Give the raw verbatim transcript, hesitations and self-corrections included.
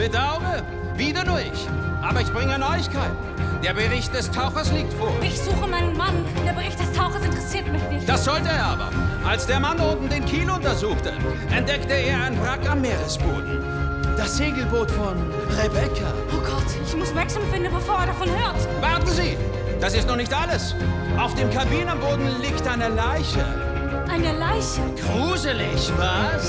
Bedauere, wieder nur ich. Aber ich bringe Neuigkeiten. Der Bericht des Tauchers liegt vor. Ich suche meinen Mann. Der Bericht des Tauchers interessiert mich nicht. Das sollte er aber. Als der Mann unten den Kiel untersuchte, entdeckte er ein Wrack am Meeresboden. Das Segelboot von Rebecca. Oh Gott, ich muss Maxim finden, bevor er davon hört. Warten Sie! Das ist noch nicht alles. Auf dem Kabinenboden liegt eine Leiche. Eine Leiche. Gruselig, was?